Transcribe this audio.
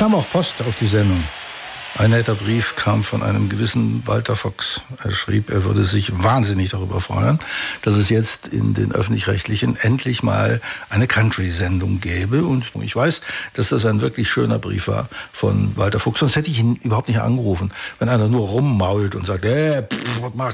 kam auch Post auf die Sendung. Ein netter Brief kam von einem gewissen Walter Fox. Er schrieb, er würde sich wahnsinnig darüber freuen, dass es jetzt in den Öffentlich-Rechtlichen endlich mal eine Country-Sendung gäbe. Und ich weiß, dass das ein wirklich schöner Brief war von Walter Fuchs. Sonst hätte ich ihn überhaupt nicht angerufen. Wenn einer nur rummault und sagt, was macht